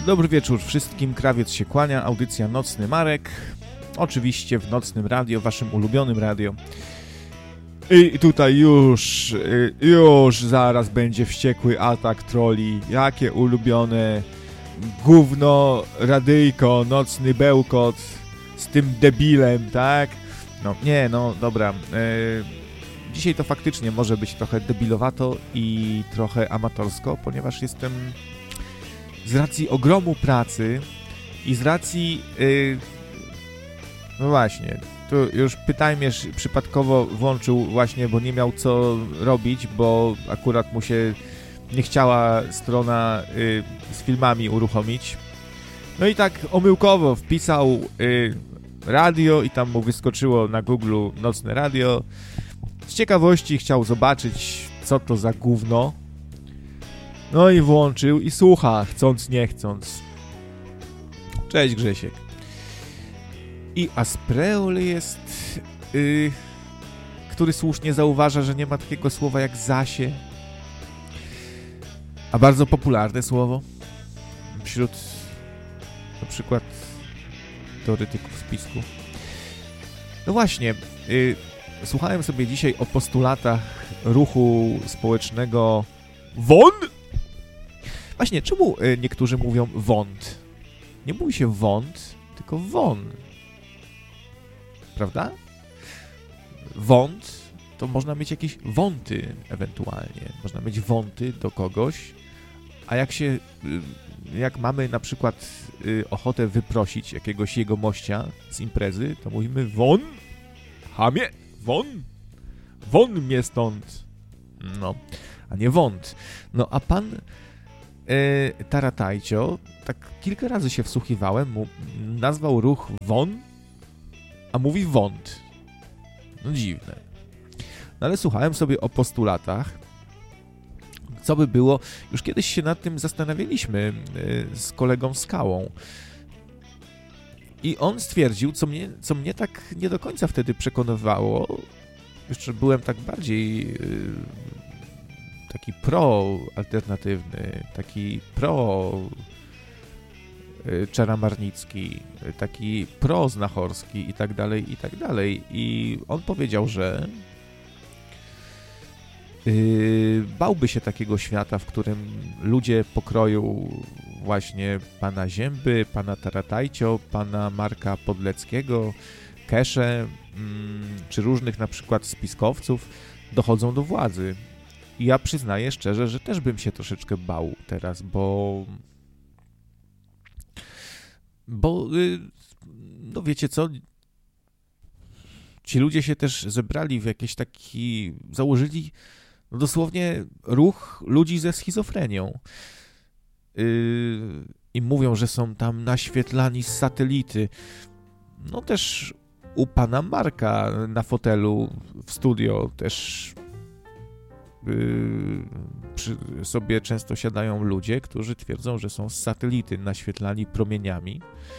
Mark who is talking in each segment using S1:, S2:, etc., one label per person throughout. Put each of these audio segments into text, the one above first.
S1: Dobry wieczór wszystkim, krawiec się kłania, audycja Nocny Marek, oczywiście w Nocnym Radio, waszym ulubionym radio. I tutaj już zaraz będzie wściekły atak trolli, jakie ulubione gówno, radyjko, nocny bełkot z tym debilem, tak? Dobra, dzisiaj to faktycznie może być trochę debilowato i trochę amatorsko, ponieważ jestem z racji ogromu pracy i z racji, no właśnie, tu już Pytajmierz przypadkowo włączył właśnie, bo nie miał co robić, bo akurat mu się nie chciała strona z filmami uruchomić. No i tak omyłkowo wpisał radio i tam mu wyskoczyło na Google Nocne Radio. Z ciekawości chciał zobaczyć, co to za gówno. No i włączył i słucha, chcąc nie chcąc. Cześć Grzesiek. I Aspreol jest, który słusznie zauważa, że nie ma takiego słowa jak zasie. A bardzo popularne słowo wśród na przykład teoretyków spisku. No właśnie, słuchałem sobie dzisiaj o postulatach ruchu społecznego WON. Właśnie, czemu niektórzy mówią wąt? Nie mówi się wąt, tylko won. Prawda? Wąt to można mieć jakieś wąty ewentualnie. Można mieć wąty do kogoś, a jak mamy na przykład ochotę wyprosić jakiegoś jegomościa z imprezy, to mówimy won, chamie, won mnie stąd. No, a nie wąt. No, a pan Taratajcio, tak kilka razy się wsłuchiwałem, nazwał ruch won, a mówi wąt. No dziwne. No ale słuchałem sobie o postulatach, co by było, już kiedyś się nad tym zastanawialiśmy z kolegą Skałą. I on stwierdził, co mnie tak nie do końca wtedy przekonywało, jeszcze byłem tak bardziej taki pro-alternatywny, taki pro-czaramarnicki, taki pro-znachorski i tak dalej, i tak dalej. I on powiedział, że bałby się takiego świata, w którym ludzie pokroju właśnie pana Zięby, pana Taratajcio, pana Marka Podleckiego, Kesze, czy różnych na przykład spiskowców dochodzą do władzy. I ja przyznaję szczerze, że też bym się troszeczkę bał teraz, bo no wiecie co, ci ludzie się też zebrali w jakiś taki, założyli no dosłownie ruch ludzi ze schizofrenią. I mówią, że są tam naświetlani z satelity. No też u pana Marka na fotelu w studio też sobie często siadają ludzie, którzy twierdzą, że są z satelity naświetlani promieniami.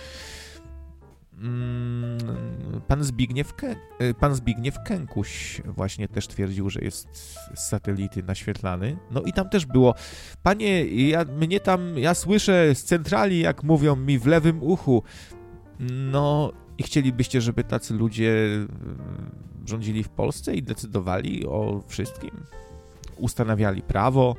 S1: Pan Zbigniew Kękuś właśnie też twierdził, że jest z satelity naświetlany. No i tam też było, panie, ja słyszę z centrali, jak mówią mi w lewym uchu. No i chcielibyście, żeby tacy ludzie rządzili w Polsce i decydowali o wszystkim? Ustanawiali prawo,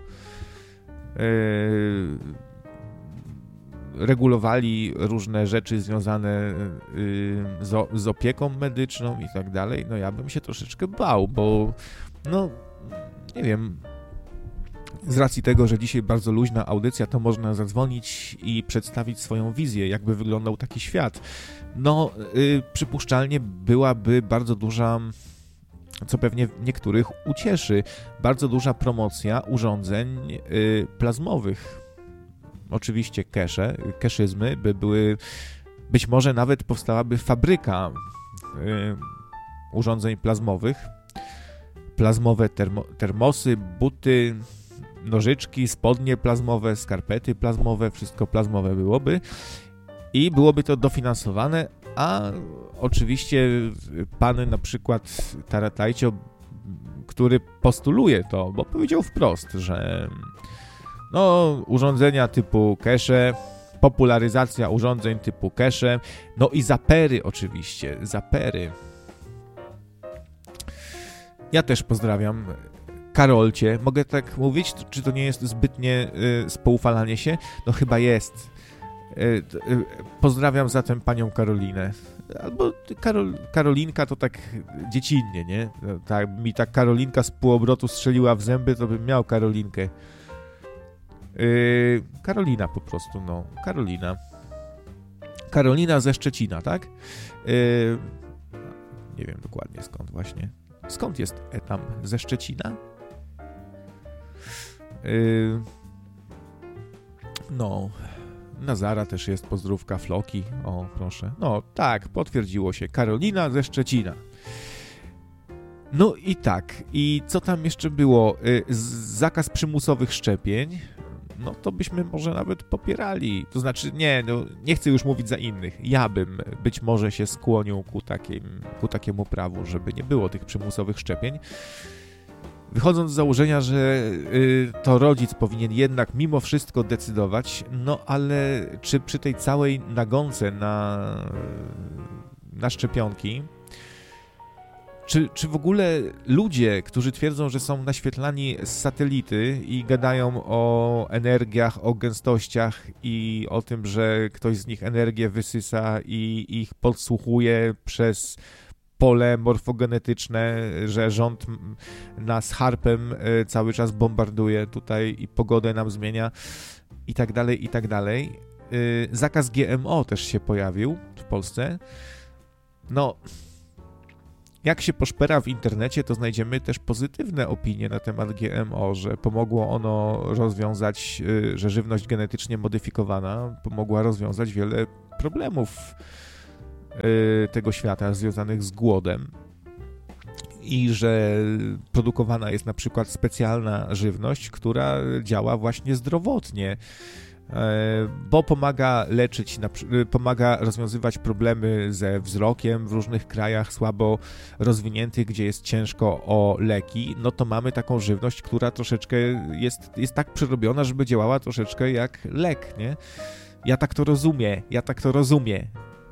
S1: regulowali różne rzeczy związane z opieką medyczną i tak dalej. No ja bym się troszeczkę bał, bo no nie wiem, z racji tego, że dzisiaj bardzo luźna audycja, to można zadzwonić i przedstawić swoją wizję, jakby wyglądał taki świat. No przypuszczalnie byłaby bardzo duża, co pewnie niektórych ucieszy, bardzo duża promocja urządzeń plazmowych. Oczywiście keszyzmy by były, być może nawet powstałaby fabryka urządzeń plazmowych, plazmowe termosy, buty, nożyczki, spodnie plazmowe, skarpety plazmowe, wszystko plazmowe byłoby i byłoby to dofinansowane, a oczywiście pan na przykład Taratajcio, który postuluje to, bo powiedział wprost, że no urządzenia typu kesze popularyzacja urządzeń typu cache, no i zapery oczywiście, zapery. Ja też pozdrawiam Karolcie. Mogę tak mówić? Czy to nie jest zbytnie spoufalanie się? No chyba jest. Pozdrawiam zatem panią Karolinę. Albo Karolinka to tak dziecinnie, nie? Mi ta Karolinka z półobrotu strzeliła w zęby, to bym miał Karolinkę. Karolina po prostu, no. Karolina. Karolina ze Szczecina, tak? Nie wiem dokładnie skąd właśnie. Skąd jest tam? Ze Szczecina? No, Nazara też jest, pozdrówka, Floki, o proszę. No tak, potwierdziło się, Karolina ze Szczecina. No i tak, i co tam jeszcze było? Zakaz przymusowych szczepień, no to byśmy może nawet popierali. To znaczy, nie chcę już mówić za innych. Ja bym być może się skłonił ku takiemu prawu, żeby nie było tych przymusowych szczepień. Wychodząc z założenia, że to rodzic powinien jednak mimo wszystko decydować, no ale czy przy tej całej nagonce na szczepionki, czy w ogóle ludzie, którzy twierdzą, że są naświetlani z satelity i gadają o energiach, o gęstościach i o tym, że ktoś z nich energię wysysa i ich podsłuchuje przez pole morfogenetyczne, że rząd nas harpem cały czas bombarduje tutaj i pogodę nam zmienia i tak dalej, i tak dalej. Zakaz GMO też się pojawił w Polsce. No, jak się poszpera w internecie, to znajdziemy też pozytywne opinie na temat GMO, że pomogło ono rozwiązać, że żywność genetycznie modyfikowana pomogła rozwiązać wiele problemów tego świata związanych z głodem i że produkowana jest na przykład specjalna żywność, która działa właśnie zdrowotnie, bo pomaga leczyć, pomaga rozwiązywać problemy ze wzrokiem w różnych krajach słabo rozwiniętych, gdzie jest ciężko o leki, no to mamy taką żywność, która troszeczkę jest tak przerobiona, żeby działała troszeczkę jak lek, nie? Ja tak to rozumiem.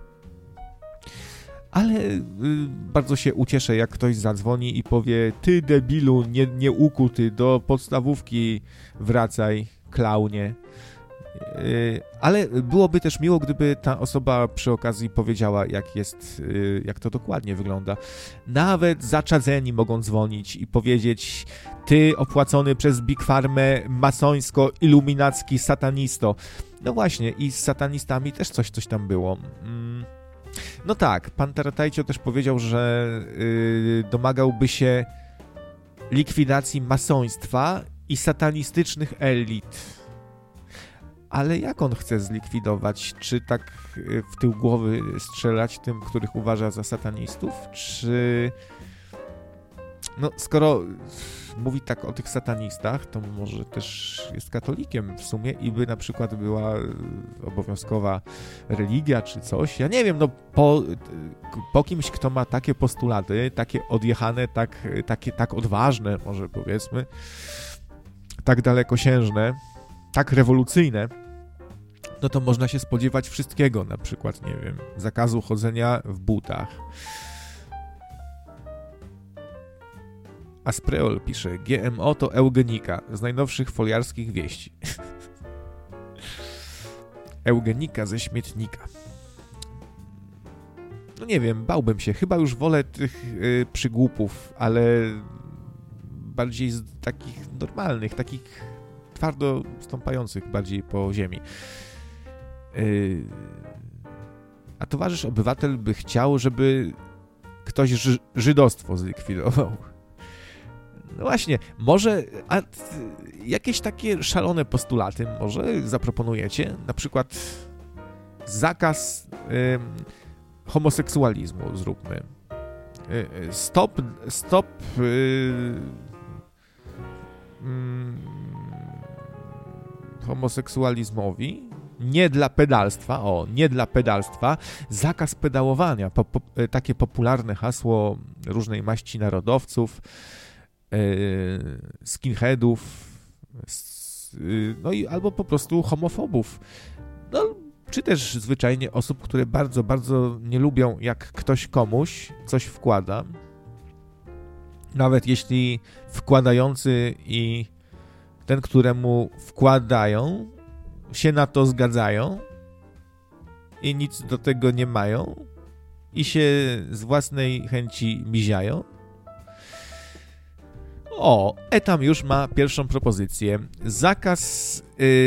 S1: Ale bardzo się ucieszę, jak ktoś zadzwoni i powie: ty debilu, nie ukuty, do podstawówki wracaj, klaunie. Ale byłoby też miło, gdyby ta osoba przy okazji powiedziała, jak to dokładnie wygląda. Nawet zaczadzeni mogą dzwonić i powiedzieć: ty opłacony przez Big Pharmę masońsko-iluminacki satanisto. No właśnie, i z satanistami też coś tam było. No tak, pan Taratajcio też powiedział, że domagałby się likwidacji masoństwa i satanistycznych elit. Ale jak on chce zlikwidować? Czy tak w tył głowy strzelać tym, których uważa za satanistów? Czy... No, skoro mówi tak o tych satanistach, to może też jest katolikiem w sumie i by na przykład była obowiązkowa religia czy coś. Ja nie wiem, no po kimś, kto ma takie postulaty, takie odjechane, tak odważne, może powiedzmy, tak dalekosiężne, tak rewolucyjne, no to można się spodziewać wszystkiego, na przykład, nie wiem, zakazu chodzenia w butach. Aspreol pisze: GMO to eugenika, z najnowszych foliarskich wieści. Eugenika ze śmietnika. No nie wiem, bałbym się. Chyba już wolę tych przygłupów, ale bardziej z takich normalnych, takich twardo stąpających bardziej po ziemi. A towarzysz obywatel by chciał, żeby ktoś żydostwo zlikwidował. No właśnie, może jakieś takie szalone postulaty może zaproponujecie? Na przykład zakaz homoseksualizmu zróbmy. Stop homoseksualizmowi. Nie dla pedalstwa. Zakaz pedałowania. Takie popularne hasło różnej maści narodowców, skinheadów, no i albo po prostu homofobów. No, czy też zwyczajnie osób, które bardzo, bardzo nie lubią, jak ktoś komuś coś wkłada. Nawet jeśli wkładający i ten, któremu wkładają, się na to zgadzają i nic do tego nie mają i się z własnej chęci miziają. O, Etam już ma pierwszą propozycję. Zakaz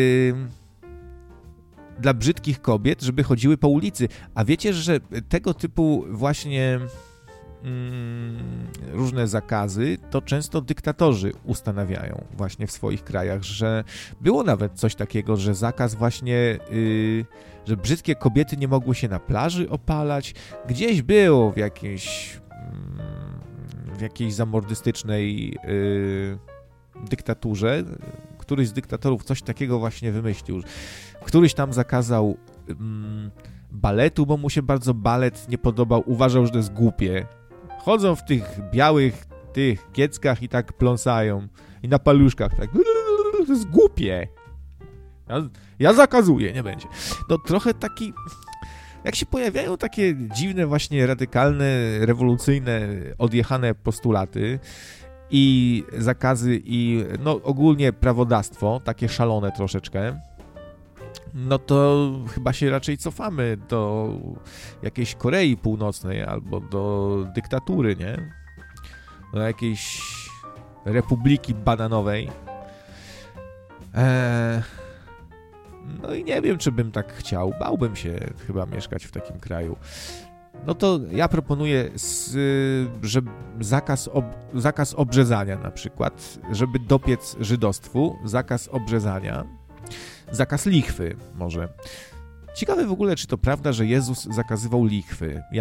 S1: dla brzydkich kobiet, żeby chodziły po ulicy. A wiecie, że tego typu właśnie różne zakazy to często dyktatorzy ustanawiają właśnie w swoich krajach, że było nawet coś takiego, że zakaz właśnie, że brzydkie kobiety nie mogły się na plaży opalać. Gdzieś było w jakiejś zamordystycznej dyktaturze. Któryś z dyktatorów coś takiego właśnie wymyślił. Któryś tam zakazał baletu, bo mu się bardzo balet nie podobał. Uważał, że to jest głupie. Chodzą w tych białych kieckach i tak pląsają. I na paluszkach tak. To jest głupie. Ja zakazuję, nie będzie. No trochę taki... Jak się pojawiają takie dziwne, właśnie radykalne, rewolucyjne, odjechane postulaty i zakazy i no ogólnie prawodawstwo, takie szalone troszeczkę, no to chyba się raczej cofamy do jakiejś Korei Północnej albo do dyktatury, nie? Do jakiejś republiki bananowej. No i nie wiem, czy bym tak chciał. Bałbym się chyba mieszkać w takim kraju. No to ja proponuję, że zakaz obrzezania na przykład, żeby dopiec żydostwu, zakaz obrzezania, zakaz lichwy może. Ciekawe w ogóle, czy to prawda, że Jezus zakazywał lichwy.